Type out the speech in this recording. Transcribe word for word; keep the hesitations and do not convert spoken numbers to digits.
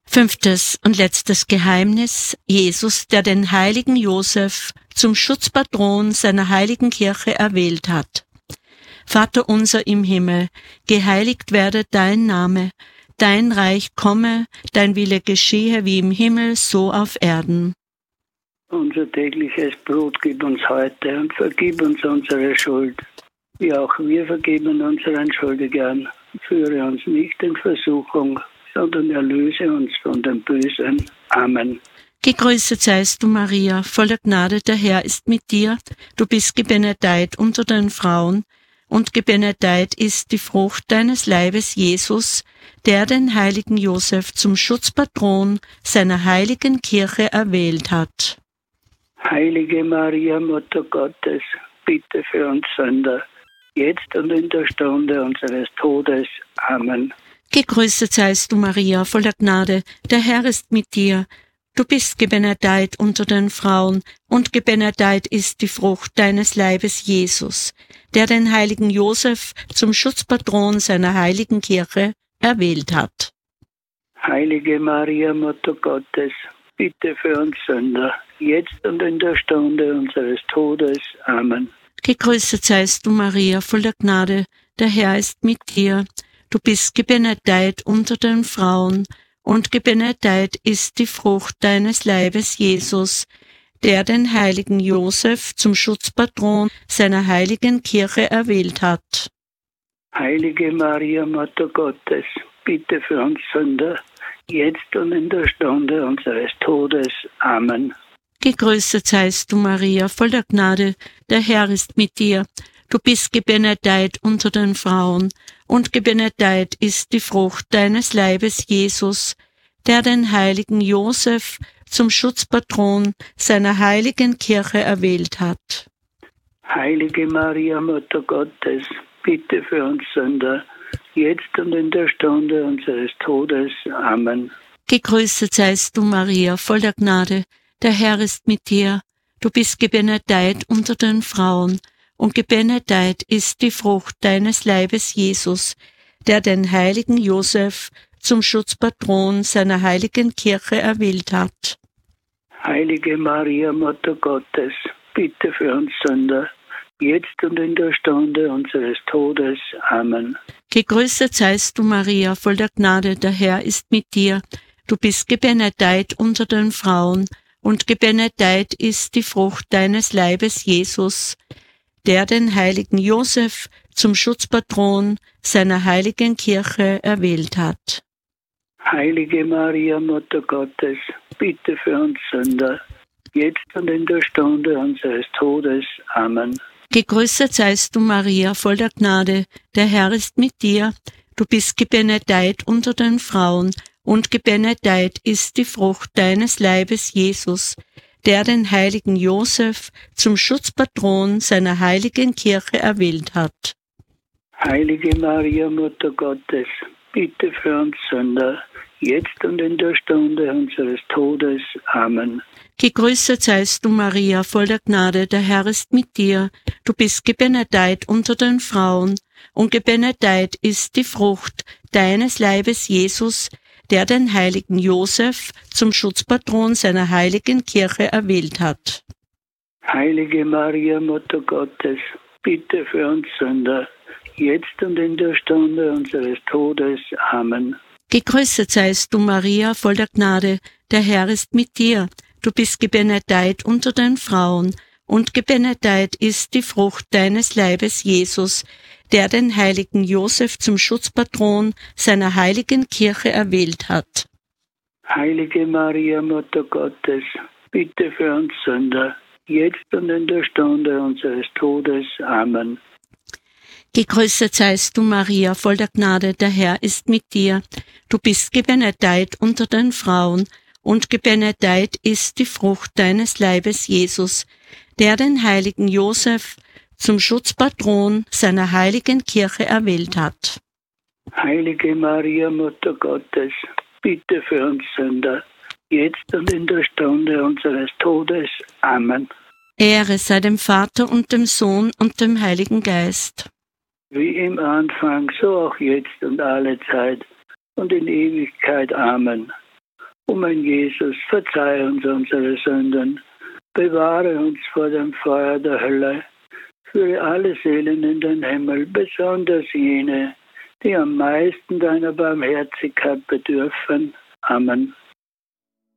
Fünftes und letztes Geheimnis: Jesus, der den heiligen Josef zum Schutzpatron seiner heiligen Kirche erwählt hat. Vater unser im Himmel, geheiligt werde dein Name, dein Reich komme, dein Wille geschehe wie im Himmel, so auf Erden. Unser tägliches Brot gib uns heute und vergib uns unsere Schuld, wie auch wir vergeben unseren Schuldigern. Führe uns nicht in Versuchung, sondern erlöse uns von dem Bösen. Amen. Gegrüßet seist du, Maria, voller Gnade, der Herr ist mit dir. Du bist gebenedeit unter den Frauen, und gebenedeit ist die Frucht deines Leibes, Jesus, der den heiligen Josef zum Schutzpatron seiner heiligen Kirche erwählt hat. Heilige Maria, Mutter Gottes, bitte für uns Sünder, jetzt und in der Stunde unseres Todes. Amen. Gegrüßet seist du, Maria, voller Gnade, der Herr ist mit dir. Du bist gebenedeit unter den Frauen, und gebenedeit ist die Frucht deines Leibes, Jesus, der den heiligen Josef zum Schutzpatron seiner heiligen Kirche erwählt hat. Heilige Maria, Mutter Gottes, bitte für uns Sünder, jetzt und in der Stunde unseres Todes. Amen. Gegrüßet seist du, Maria, voller Gnade, der Herr ist mit dir. Du bist gebenedeit unter den Frauen, und gebenedeit ist die Frucht deines Leibes, Jesus, der den heiligen Josef zum Schutzpatron seiner heiligen Kirche erwählt hat. Heilige Maria, Mutter Gottes, bitte für uns Sünder, jetzt und in der Stunde unseres Todes. Amen. Gegrüßet seist du, Maria, voller Gnade, der Herr ist mit dir. Du bist gebenedeit unter den Frauen, und gebenedeit ist die Frucht deines Leibes, Jesus, der den heiligen Josef zum Schutzpatron seiner heiligen Kirche erwählt hat. Heilige Maria, Mutter Gottes, bitte für uns Sünder, jetzt und in der Stunde unseres Todes. Amen. Gegrüßet seist du, Maria, voller Gnade, der Herr ist mit dir. Du bist gebenedeit unter den Frauen, und gebenedeit ist die Frucht deines Leibes, Jesus, der den heiligen Josef zum Schutzpatron seiner heiligen Kirche erwählt hat. Heilige Maria, Mutter Gottes, bitte für uns Sünder, jetzt und in der Stunde unseres Todes. Amen. Gegrüßet seist du, Maria, voller Gnade, der Herr ist mit dir. Du bist gebenedeit unter den Frauen, und gebenedeit ist die Frucht deines Leibes, Jesus, der den heiligen Josef zum Schutzpatron seiner heiligen Kirche erwählt hat. Heilige Maria, Mutter Gottes, bitte für uns Sünder, jetzt und in der Stunde unseres Todes. Amen. Gegrüßet seist du, Maria, voller Gnade, der Herr ist mit dir. Du bist gebenedeit unter den Frauen, und gebenedeit ist die Frucht deines Leibes, Jesus, der den heiligen Josef zum Schutzpatron seiner heiligen Kirche erwählt hat. Heilige Maria, Mutter Gottes, bitte für uns Sünder, jetzt und in der Stunde unseres Todes. Amen. Gegrüßet seist du, Maria, voller Gnade, der Herr ist mit dir. Du bist gebenedeit unter den Frauen, und gebenedeit ist die Frucht deines Leibes, Jesus, der den heiligen Josef zum Schutzpatron seiner heiligen Kirche erwählt hat. Heilige Maria, Mutter Gottes, bitte für uns Sünder, jetzt und in der Stunde unseres Todes. Amen. Gegrüßet seist du, Maria, voller Gnade, der Herr ist mit dir. Du bist gebenedeit unter den Frauen, und gebenedeit ist die Frucht deines Leibes, Jesus, der den heiligen Josef zum Schutzpatron seiner heiligen Kirche erwählt hat. Heilige Maria, Mutter Gottes, bitte für uns Sünder, jetzt und in der Stunde unseres Todes. Amen. Gegrüßet seist du, Maria, voller Gnade, der Herr ist mit dir. Du bist gebenedeit unter den Frauen, und gebenedeit ist die Frucht deines Leibes, Jesus, der den heiligen Josef zum Schutzpatron seiner heiligen Kirche erwählt hat. Heilige Maria, Mutter Gottes, bitte für uns Sünder, jetzt und in der Stunde unseres Todes. Amen. Ehre sei dem Vater und dem Sohn und dem Heiligen Geist. Wie im Anfang, so auch jetzt und alle Zeit und in Ewigkeit. Amen. O mein Jesus, verzeih uns unsere Sünden, bewahre uns vor dem Feuer der Hölle, führe alle Seelen in den Himmel, besonders jene, die am meisten deiner Barmherzigkeit bedürfen. Amen.